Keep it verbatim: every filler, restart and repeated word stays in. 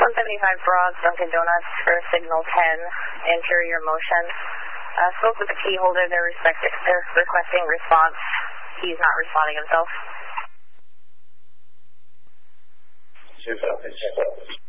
one seventy-five Broad, Dunkin' Donuts for Signal ten, interior motion. Uh, spoke with the key holder. They're, respect they're requesting response. He's not responding himself. Two copies.